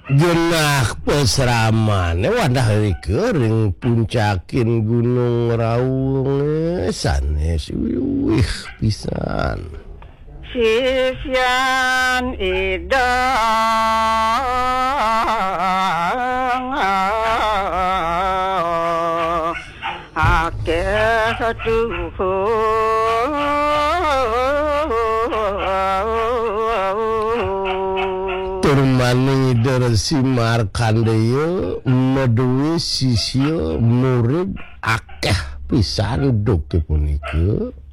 Jenah peseraman wadah kering puncakin Gunung Raung sanes wih pisan sisian idang akeh satu Turmani Dersimar Kandeyo Meduwe sisio murid akeh pisan dokter punika